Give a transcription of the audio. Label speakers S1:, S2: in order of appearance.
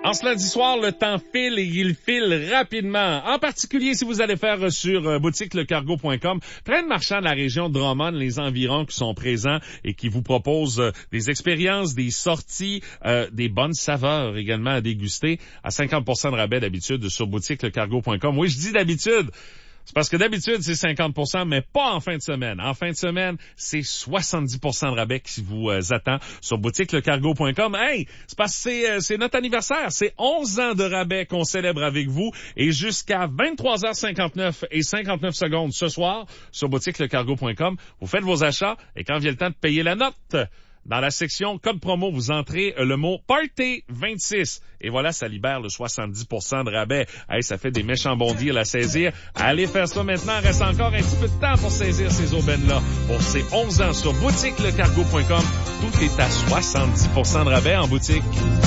S1: En ce lundi soir, le temps file et il file rapidement. En particulier, si vous allez faire sur boutiquelecargo.com, plein de marchands de la région de Drummond, les environs qui sont présents et qui vous proposent des expériences, des sorties, des bonnes saveurs également à déguster à 50% de rabais d'habitude sur boutiquelecargo.com. Oui, je dis d'habitude. C'est parce que d'habitude, c'est 50%, mais pas en fin de semaine. En fin de semaine, c'est 70% de rabais qui vous attend sur boutiquelecargo.com. Hey, c'est parce que c'est notre anniversaire. C'est 11 ans de rabais qu'on célèbre avec vous. Et jusqu'à 23h59 et 59 secondes ce soir, sur boutiquelecargo.com, vous faites vos achats et quand vient le temps de payer la note, dans la section code promo, vous entrez le mot Party26. Et voilà, ça libère le 70% de rabais. Hey, ça fait des méchants bons deals à saisir. Allez faire ça maintenant. Il reste encore un petit peu de temps pour saisir ces aubaines-là. Pour ces 11 ans sur boutiquelecargo.com, tout est à 70% de rabais en boutique.